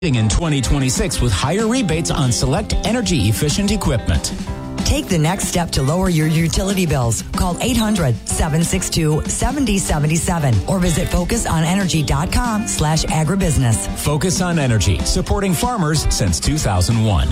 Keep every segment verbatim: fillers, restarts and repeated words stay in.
In twenty twenty-six with higher rebates on select energy-efficient equipment. Take the next step to lower your utility bills. Call eight hundred, seven six two, seven zero seven seven or visit focusonenergy.com slash agribusiness. Focus on Energy, supporting farmers since two thousand one.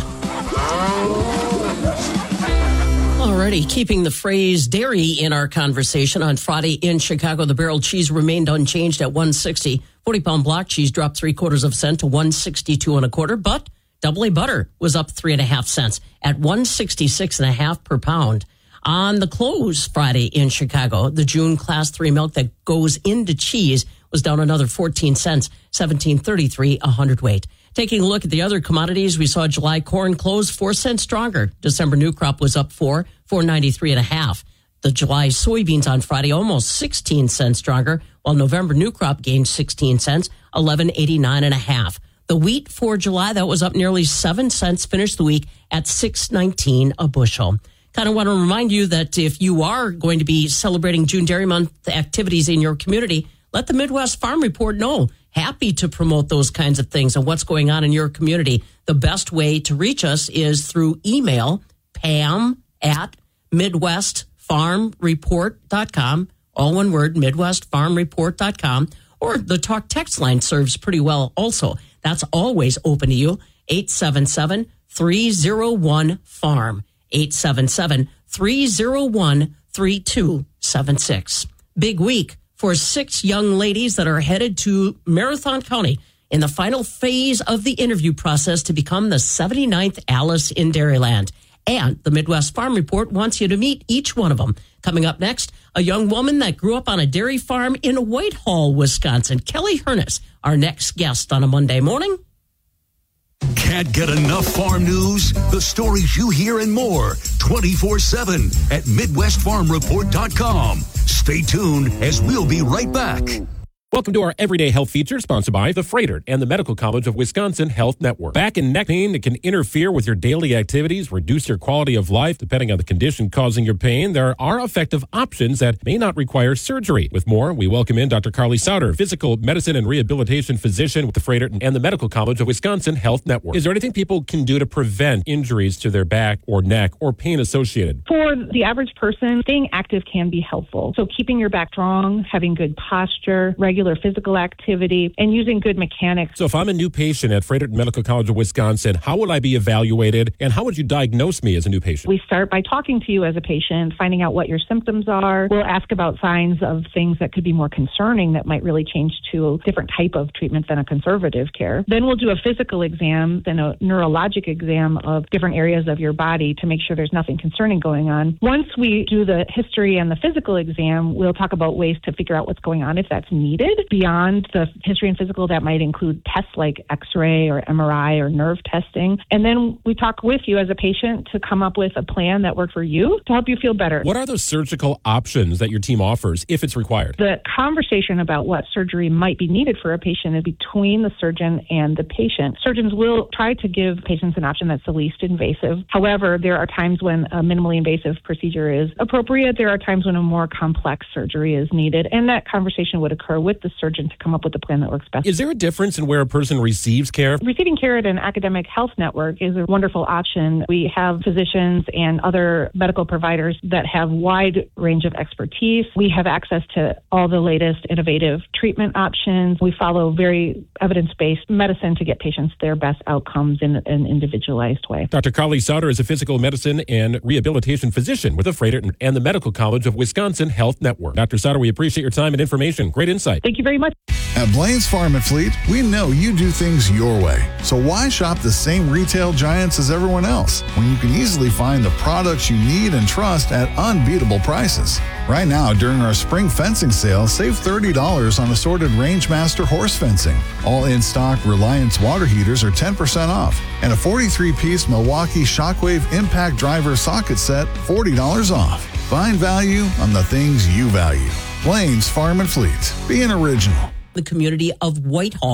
Alrighty, keeping the phrase dairy in our conversation. On Friday in Chicago, the barrel cheese remained unchanged at one sixty. forty-pound block cheese dropped three quarters of a cent to one sixty-two and a quarter, but double A butter was up three and a half cents at one sixty-six and a half per pound. On the close Friday in Chicago, the June class three milk that goes into cheese was down another fourteen cents, seventeen thirty-three a hundredweight. Taking a look at the other commodities, we saw July corn close four cents stronger. December new crop was up four, four ninety-three and a half. The July soybeans on Friday almost sixteen cents stronger, while November new crop gained sixteen cents, eleven eighty-nine and a half. The wheat for July, that was up nearly seven cents, finished the week at six nineteen a bushel. Kind of want to remind you that if you are going to be celebrating June Dairy Month activities in your community, let the Midwest Farm Report know. Happy to promote those kinds of things and what's going on in your community. The best way to reach us is through email, Pam at midwest farm report dot com, all one word, midwest farm report dot com, or the talk text line serves pretty well also. That's always open to you, eight seven seven, three oh one, farm, eight seven seven, three oh one, three two seven six. Big week for six young ladies that are headed to Marathon County in the final phase of the interview process to become the seventy-ninth Alice in Dairyland. And the Midwest Farm Report wants you to meet each one of them. Coming up next, a young woman that grew up on a dairy farm in Whitehall, Wisconsin. Kelly Hurnis, our next guest on a Monday morning. Can't get enough farm news? The stories you hear and more twenty-four seven at midwest farm report dot com. Stay tuned as we'll be right back. Welcome to our Everyday Health feature, sponsored by the Freighter and the Medical College of Wisconsin Health Network. Back and neck pain that can interfere with your daily activities, reduce your quality of life, depending on the condition causing your pain. There are effective options that may not require surgery. With more, we welcome in Doctor Carly Sauter, physical medicine and rehabilitation physician with the Freighter and the Medical College of Wisconsin Health Network. Is there anything people can do to prevent injuries to their back or neck or pain associated? For the average person, staying active can be helpful. So keeping your back strong, having good posture, regular physical activity, and using good mechanics. So if I'm a new patient at Freighter Medical College of Wisconsin, how would I be evaluated and how would you diagnose me as a new patient? We start by talking to you as a patient, finding out what your symptoms are. We'll ask about signs of things that could be more concerning that might really change to a different type of treatment than a conservative care. Then we'll do a physical exam and a neurologic exam of different areas of your body to make sure there's nothing concerning going on. Once we do the history and the physical exam, we'll talk about ways to figure out what's going on if that's needed. Beyond the history and physical, that might include tests like X-ray or M R I or nerve testing. And then we talk with you as a patient to come up with a plan that works for you to help you feel better. What are those surgical options that your team offers if it's required? The conversation about what surgery might be needed for a patient is between the surgeon and the patient. Surgeons will try to give patients an option that's the least invasive. However, there are times when a minimally invasive procedure is appropriate. There are times when a more complex surgery is needed. And that conversation would occur with the surgeon to come up with a plan that works best. Is there a difference in where a person receives care? Receiving care at an academic health network is a wonderful option. We have physicians and other medical providers that have wide range of expertise. We have access to all the latest innovative treatment options. We follow very evidence-based medicine to get patients their best outcomes in an individualized way. Doctor Carly Sauter is a physical medicine and rehabilitation physician with the Freighter and the Medical College of Wisconsin Health Network. Doctor Sauter, we appreciate your time and information. Great insight. Thank you very much. At Blaine's Farm and Fleet, we know you do things your way. So why shop the same retail giants as everyone else when you can easily find the products you need and trust at unbeatable prices? Right now, during our spring fencing sale, save thirty dollars on assorted Rangemaster horse fencing. All in-stock Reliance water heaters are ten percent off. And a forty-three piece Milwaukee Shockwave Impact Driver socket set, forty dollars off. Find value on the things you value. Blaine's Farm and Fleet. Be an original. The community of Whitehall.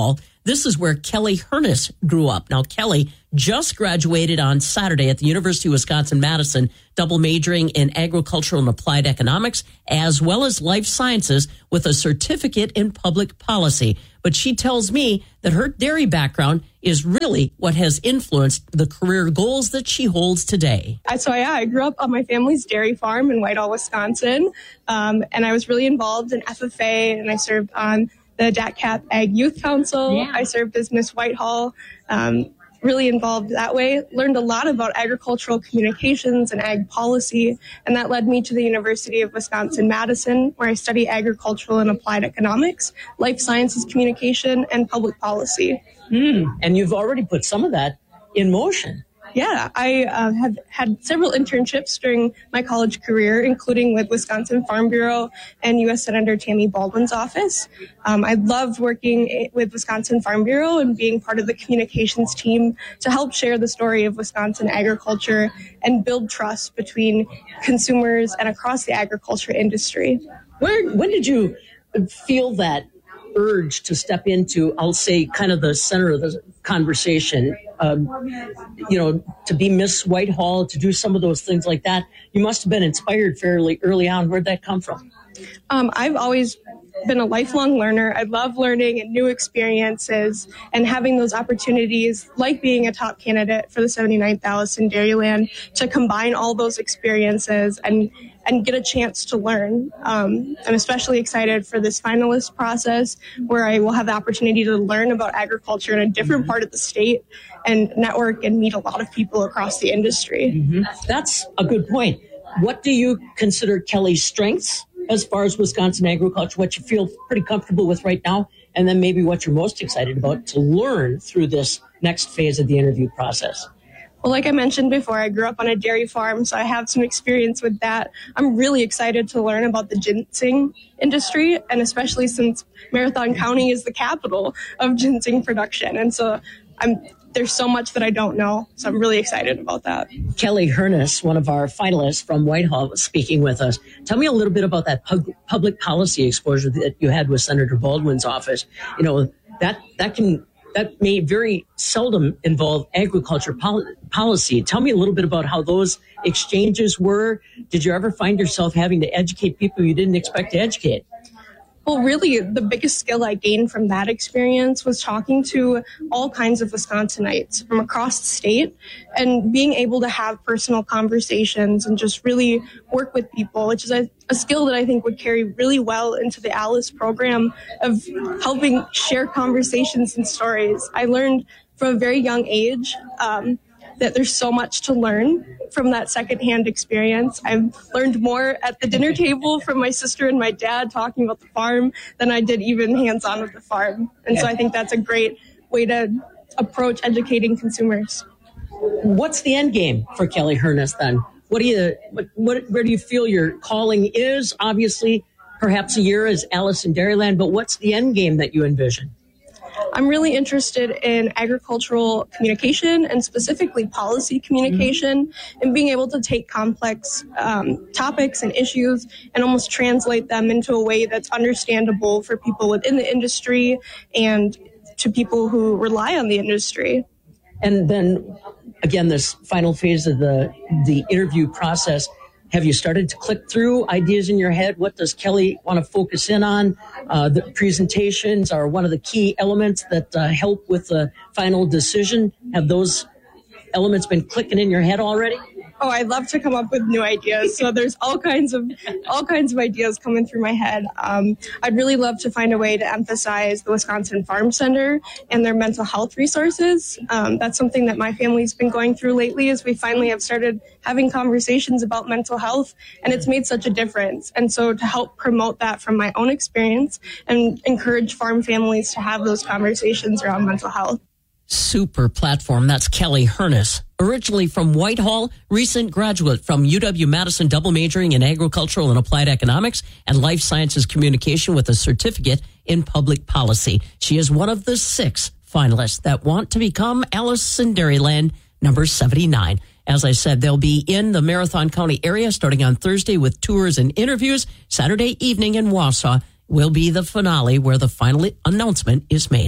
This is where Kelly Hurnis grew up. Now, Kelly just graduated on Saturday at the University of Wisconsin-Madison, double majoring in agricultural and applied economics, as well as life sciences with a certificate in public policy. But she tells me that her dairy background is really what has influenced the career goals that she holds today. So, yeah, I grew up on my family's dairy farm in Whitehall, Wisconsin, um, and I was really involved in F F A, and I served on the D A C Cap Ag Youth Council. Yeah. I served as Miss Whitehall, um, really involved that way. Learned a lot about agricultural communications and ag policy, and that led me to the University of Wisconsin-Madison, where I study agricultural and applied economics, life sciences communication, and public policy. Mm. And you've already put some of that in motion. Yeah, I uh, have had several internships during my college career, including with Wisconsin Farm Bureau and U S Senator Tammy Baldwin's office. Um, I loved working with Wisconsin Farm Bureau and being part of the communications team to help share the story of Wisconsin agriculture and build trust between consumers and across the agriculture industry. Where, when did you feel that urge to step into, I'll say, kind of the center of the conversation, um, you know, to be Miss Whitehall, to do some of those things like that? You must have been inspired fairly early on. Where'd that come from? Um, I've always been a lifelong learner. I love learning and new experiences and having those opportunities, like being a top candidate for the seventy-ninth Allison Dairyland, to combine all those experiences and and get a chance to learn. Um, I'm especially excited for this finalist process, where I will have the opportunity to learn about agriculture in a different part of the state and network and meet a lot of people across the industry. Mm-hmm. That's a good point. What do you consider Kelly's strengths as far as Wisconsin agriculture, what you feel pretty comfortable with right now, and then maybe what you're most excited about to learn through this next phase of the interview process? Well, like I mentioned before, I grew up on a dairy farm, so I have some experience with that. I'm really excited to learn about the ginseng industry, and especially since Marathon County is the capital of ginseng production. And so I'm there's so much that I don't know, so I'm really excited about that. Kelly Hurnis, one of our finalists from Whitehall, was speaking with us. Tell me a little bit about that pub- public policy exposure that you had with Senator Baldwin's office. You know, that that can that may very seldom involve agriculture pol- policy. Tell me a little bit about how those exchanges were. Did you ever find yourself having to educate people you didn't expect to educate? Well, really, the biggest skill I gained from that experience was talking to all kinds of Wisconsinites from across the state and being able to have personal conversations and just really work with people, which is a, a skill that I think would carry really well into the ALICE program of helping share conversations and stories. I learned from a very young age um, that there's so much to learn from that secondhand experience. I've learned more at the dinner table from my sister and my dad talking about the farm than I did even hands-on with the farm. And so I think that's a great way to approach educating consumers. What's the end game for Kelly Hurnis then? What do you, what, what, where do you feel your calling is? Obviously, perhaps a year as Allison Dairyland, but what's the end game that you envision? I'm really interested in agricultural communication and specifically policy communication mm-hmm. and being able to take complex um, topics and issues and almost translate them into a way that's understandable for people within the industry and to people who rely on the industry. And then, again, this final phase of the, the interview process, have you started to click through ideas in your head? What does Kelly want to focus in on? Uh, the presentations are one of the key elements that uh, help with the final decision. Have those elements been clicking in your head already? Oh, I love to come up with new ideas. So there's all kinds of all kinds of ideas coming through my head. Um, I'd really love to find a way to emphasize the Wisconsin Farm Center and their mental health resources. Um, that's something that my family's been going through lately as we finally have started having conversations about mental health, and it's made such a difference. And so to help promote that from my own experience and encourage farm families to have those conversations around mental health. Super platform. That's Kelly Hurnis, originally from Whitehall, recent graduate from U W-Madison, double majoring in agricultural and applied economics and life sciences communication with a certificate in public policy. She is one of the six finalists that want to become Allison Dairyland number seventy-nine. As I said, they'll be in the Marathon County area starting on Thursday with tours and interviews. Saturday evening in Wausau will be the finale where the final announcement is made.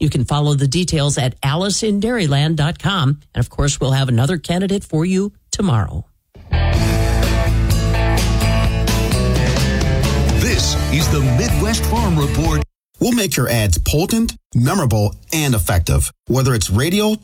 You can follow the details at alice in dairyland dot com. And of course, we'll have another candidate for you tomorrow. This is the Midwest Farm Report. We'll make your ads potent, memorable, and effective. Whether it's radio,